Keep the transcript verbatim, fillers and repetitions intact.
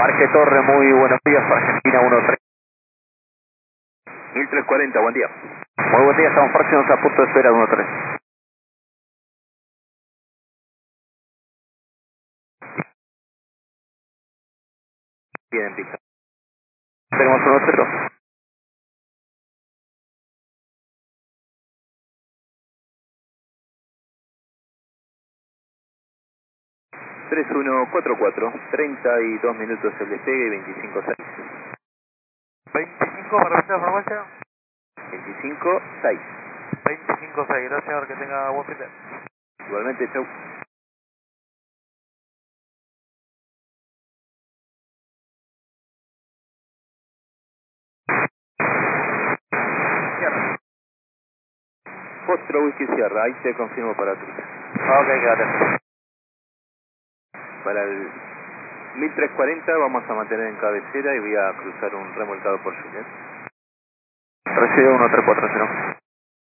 Parque Torre, muy buenos días, Argentina uno tres. mil trescientos cuarenta, buen día. Muy buen día, estamos próximos a punto de espera uno tres. Bien en pista. Tenemos uno cero. tres uno cuatro cuatro, treinta y dos minutos el despegue y veinticinco seis. veinticinco para repetir la frecuencia. veinticinco seis. veinticinco seis, gracias, señor, que tenga buen fin de. Igualmente, chau. Cierra. Foxtrot Whisky Sierra, ahí te confirmo para tu. Ok, quédate. Para el mil trescientos cuarenta vamos a mantener en cabecera y voy a cruzar un remolcado por Juliet. Recibe uno tres cuatro cero.